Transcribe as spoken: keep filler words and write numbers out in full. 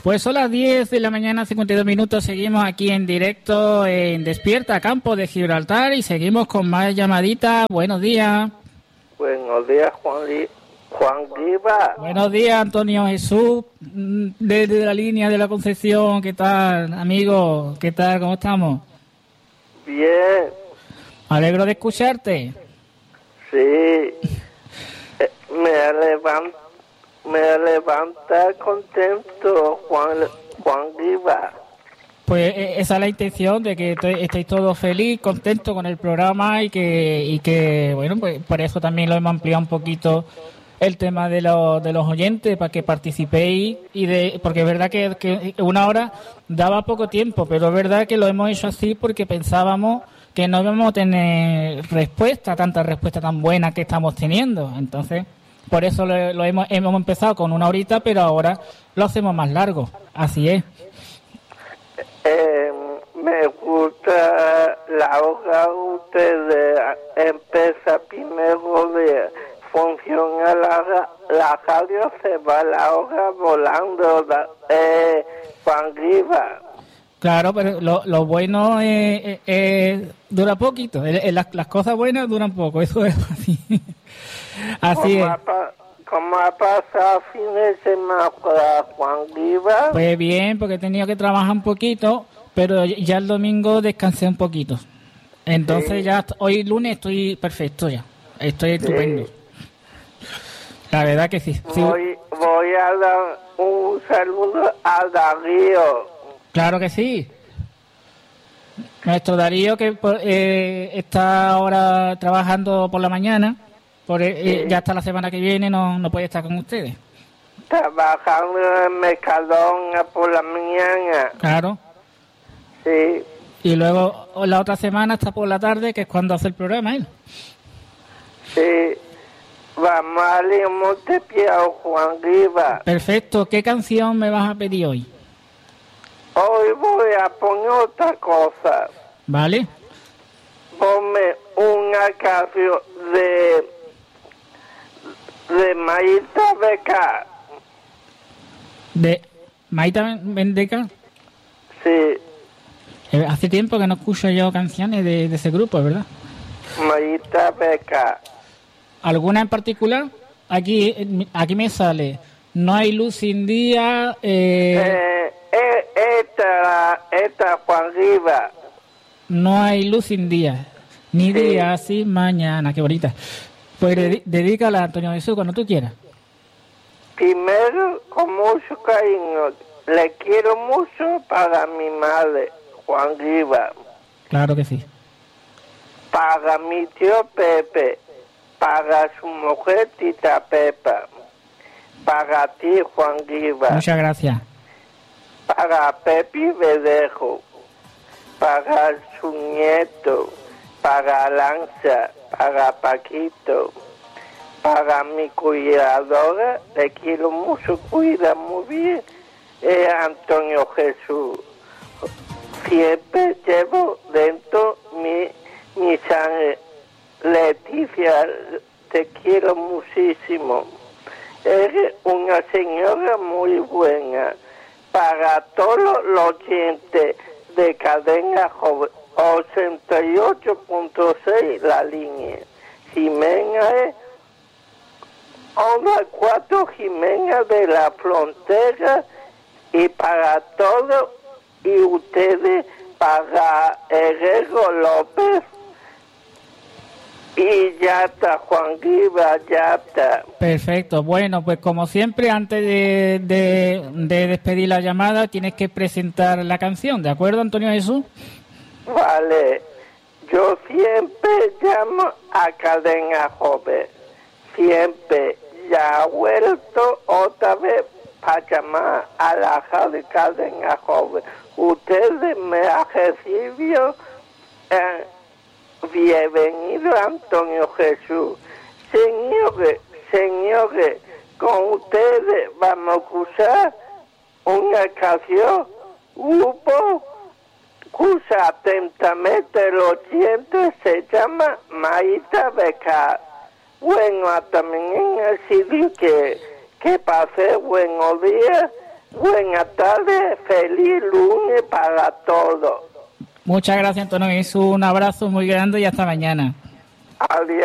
Pues son las diez de la mañana, cincuenta y dos minutos. Seguimos aquí en directo en Despierta Campo de Gibraltar y seguimos con más llamaditas. Buenos días. Buenos días, Juan, Juan Riva. Buenos días, Antonio Jesús, desde la línea de la Concepción. ¿Qué tal, amigo? ¿Qué tal? ¿Cómo estamos? Bien. Me alegro de escucharte. Sí. Eh, me levanta, me levanta contento, Juan, Juan Riva. Pues esa es la intención, de que estéis todos felices, contentos con el programa y que, y que bueno, pues por eso también lo hemos ampliado un poquito el tema de los, de los oyentes, para que participéis, y de porque es verdad que, que una hora daba poco tiempo, pero es verdad que lo hemos hecho así porque pensábamos que no íbamos a tener respuesta, tanta respuesta tan buena que estamos teniendo. Entonces, por eso lo, lo hemos, hemos empezado con una horita, pero ahora lo hacemos más largo. Así es. Eh, me gusta la hora ustedes empieza primero de funciona la, la radio, se va la hora volando, la, eh, Juan Riva. Claro, pero lo, lo bueno es, es, es, dura poquito, las, las cosas buenas duran poco, eso es así. Así es. ¿Cómo ha pasado fin de semana, Juan Riva? Pues bien, porque he tenido que trabajar un poquito, pero ya el domingo descansé un poquito. Entonces sí. Ya hoy lunes estoy perfecto ya, estoy estupendo. Sí. La verdad que sí. sí. Voy, voy a dar un saludo a Darío. Claro que sí. Nuestro Darío que eh, está ahora trabajando por la mañana. Por, eh, sí. Ya hasta la semana que viene no, no puede estar con ustedes. Trabajando en Mercadona por la mañana. Claro. Sí. Y luego la otra semana está por la tarde, que es cuando hace el programa él. Sí. Vamos a leer Montepiao, Juan Riva. Perfecto. ¿Qué canción me vas a pedir hoy? Hoy voy a poner otra cosa. ¿Vale? Ponme una canción de... de Maíta Beca. ¿De Maíta Beca? Sí. Eh, hace tiempo que no escucho yo canciones de, de ese grupo, ¿verdad? Maíta Beca. ¿Alguna en particular? Aquí aquí me sale No hay luz sin día. Eh, eh, eh, esta, esta Juan Riva. No hay luz sin día. Ni sí. Día sin mañana. Qué bonita. Pues sí. Dedícala a Antonio Jesús cuando tú quieras. Primero, con mucho cariño. Le quiero mucho para mi madre, Juan Riva. Claro que sí. Para mi tío Pepe. Para su mujer Tita Pepa. Para ti, Juan Riva. Muchas gracias. Para Pepi Verdejo. Para su nieto. Para Lanza. Para Paquito. Para mi cuidadora. Le quiero mucho, cuida muy bien. Eh, Antonio Jesús. Siempre llevo dentro mi, mi sangre. Leticia, te quiero muchísimo. Eres una señora muy buena. Para todos los oyentes de Cadena Joven, ochenta y ocho punto seis la línea. Jimena es Onda cuatro, Jimena de la Frontera, y para todos y ustedes, para Herrero López. Y ya está, Juan Riva, ya está. Perfecto. Bueno, pues como siempre, antes de, de, de despedir la llamada, tienes que presentar la canción, ¿de acuerdo, Antonio Jesús? Vale. Yo siempre llamo a Cadena Joven. Siempre. Ya ha vuelto otra vez para llamar a la radio Cadena Joven. Ustedes me han recibido... Eh, bienvenido, Antonio Jesús. Señores, señores, con ustedes vamos a escuchar una canción, grupo, escucha atentamente los oyentes, se llama Maíta Beca. Bueno, también en el C D que, que pasé buenos días Buenas tardes, feliz lunes para todos. Muchas gracias, Antonio Jesús. Un abrazo muy grande y hasta mañana. Adiós.